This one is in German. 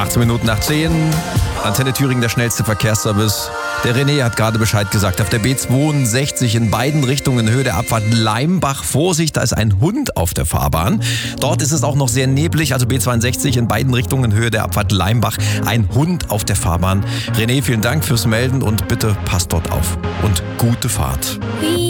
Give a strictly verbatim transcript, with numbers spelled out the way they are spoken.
achtzehn Minuten nach zehn. Antenne Thüringen, der schnellste Verkehrsservice. Der René hat gerade Bescheid gesagt. Auf der B zweiundsechzig in beiden Richtungen in Höhe der Abfahrt Leimbach. Vorsicht, da ist ein Hund auf der Fahrbahn. Dort ist es auch noch sehr neblig. Also B zweiundsechzig in beiden Richtungen in Höhe der Abfahrt Leimbach. Ein Hund auf der Fahrbahn. René, vielen Dank fürs Melden und bitte passt dort auf. Und gute Fahrt.